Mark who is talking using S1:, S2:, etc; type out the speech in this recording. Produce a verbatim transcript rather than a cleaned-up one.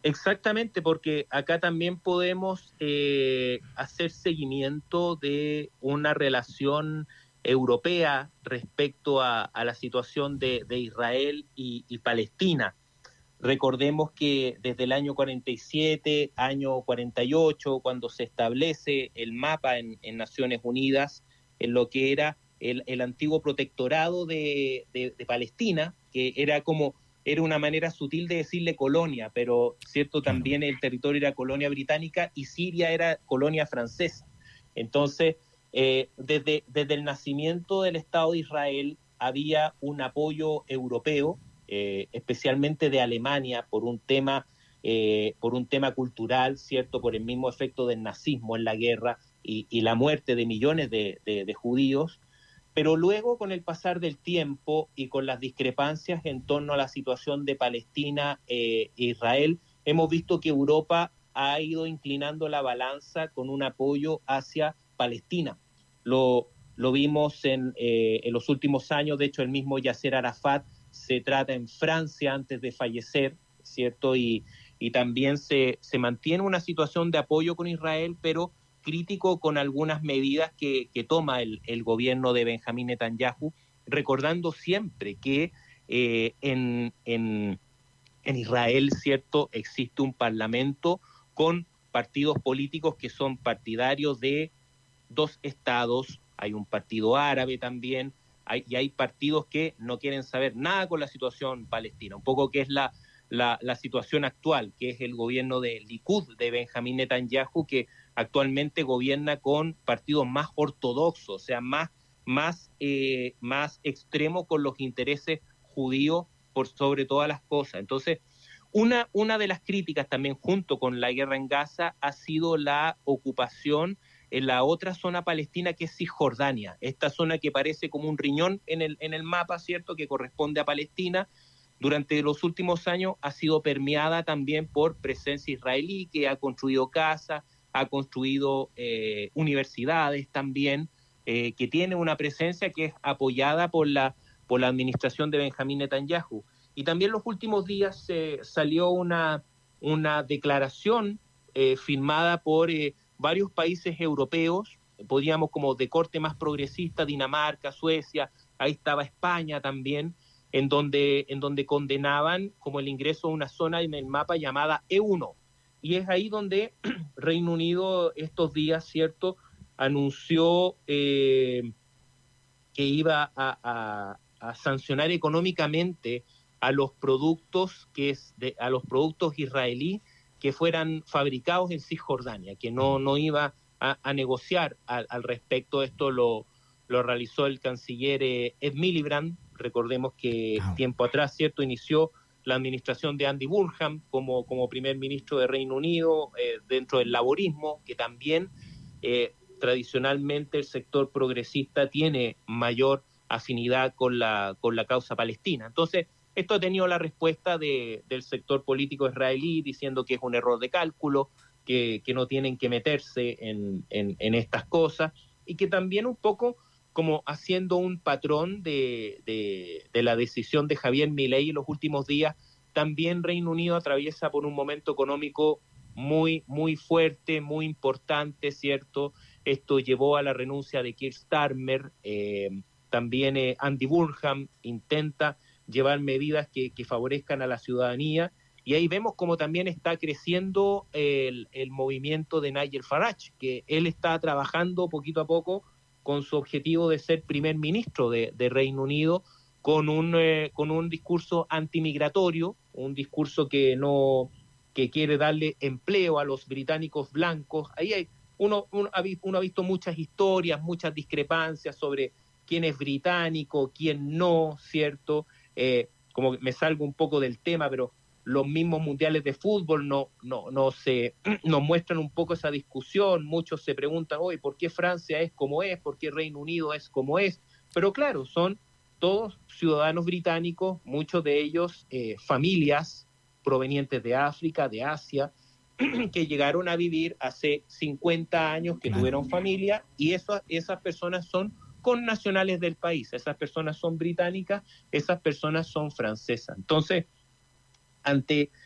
S1: Exactamente, porque acá también podemos eh, hacer seguimiento de una relación europea respecto a, a la situación de, de Israel y, y Palestina. Recordemos que desde el año cuarenta y siete, año cuarenta y ocho, cuando se establece el mapa en, en Naciones Unidas, en lo que era el, el antiguo protectorado de, de, de Palestina, que era como era una manera sutil de decirle colonia, pero cierto,
S2: Claro.
S1: también el territorio era colonia británica y Siria era colonia francesa. Entonces, eh, desde, desde el nacimiento del Estado de Israel había un apoyo europeo, eh, especialmente de Alemania, por un tema, eh, por un tema cultural, ¿cierto? Por el mismo efecto del nazismo en la guerra y, y la muerte de millones de, de, de judíos. Pero luego, con el pasar del tiempo y con las discrepancias en torno a la situación de Palestina eh, e Israel, hemos visto que Europa ha ido inclinando la balanza con un apoyo hacia Palestina. Lo, lo vimos en, eh, en los últimos años, de hecho el mismo Yasser Arafat se trata en Francia antes de fallecer, ¿cierto? Y, y también se, se mantiene una situación de apoyo con Israel, pero crítico con algunas medidas que, que toma el, el gobierno de Benjamín Netanyahu, recordando siempre que eh, en, en, en Israel, ¿cierto?, existe un parlamento con partidos políticos que son partidarios de dos estados, hay un partido árabe también, hay, y hay partidos que no quieren saber nada con la situación palestina, un poco que es la, la, la situación actual, que es el gobierno de Likud, de Benjamín Netanyahu, que actualmente gobierna con partidos más ortodoxos, o sea, más, más, eh, más extremos con los intereses judíos por sobre todas las cosas. Entonces, una, una de las críticas también junto con la guerra en Gaza ha sido la ocupación en la otra zona palestina, que es Cisjordania, esta zona que parece como un riñón en el, en el mapa, ¿cierto?, que corresponde a Palestina. Durante los últimos años ha sido permeada también por presencia israelí, que ha construido casas, ha construido eh, universidades también, eh, que tiene una presencia que es apoyada por la, por la administración de Benjamín Netanyahu. Y también los últimos días eh, salió una, una declaración eh, firmada por eh, varios países europeos, podríamos como de corte más progresista, Dinamarca, Suecia, ahí estaba España también, en donde, en donde condenaban como el ingreso a una zona en el mapa llamada E uno. Y es ahí donde Reino Unido estos días, ¿cierto?, anunció eh, que iba a, a, a sancionar económicamente a los productos que es de, a los productos israelíes que fueran fabricados en Cisjordania, que no, no iba a, a negociar al, al respecto. Esto lo, lo realizó el canciller eh, Ed Miliband. Recordemos que
S2: Ah,
S1: tiempo atrás, ¿cierto?, inició la administración de Andy Burnham como, como primer ministro de Reino Unido, eh, dentro del laborismo, que también eh, tradicionalmente el sector progresista tiene mayor afinidad con la, con la causa palestina. Entonces, esto ha tenido la respuesta de, del sector político israelí diciendo que es un error de cálculo, que, que no tienen que meterse en, en, en estas cosas, y que también un poco como haciendo un patrón de, de, de la decisión de Javier Milei en los últimos días, también Reino Unido atraviesa por un momento económico muy, muy fuerte, muy importante, ¿cierto? Esto llevó a la renuncia de Keir Starmer, eh, también eh, Andy Burnham intenta llevar medidas que, que favorezcan a la ciudadanía, y ahí vemos como también está creciendo el, el movimiento de Nigel Farage, que él está trabajando poquito a poco con su objetivo de ser primer ministro de, de Reino Unido, con un, eh, con un discurso antimigratorio, un discurso que no que quiere darle empleo a los británicos blancos. Ahí hay, uno, uno, ha, uno ha visto muchas historias, muchas discrepancias sobre quién es británico, quién no, ¿cierto? Eh, como me salgo un poco del tema, pero los mismos mundiales de fútbol no, no, no se, nos muestran un poco esa discusión. Muchos se preguntan hoy por qué Francia es como es, por qué Reino Unido es como es, pero claro, son todos ciudadanos británicos, muchos de ellos eh, familias provenientes de África, de Asia, que llegaron a vivir hace cincuenta años, que
S2: claro.
S1: tuvieron familia, y eso, esas personas son connacionales del país, esas personas son británicas, esas personas son francesas. Entonces, ante,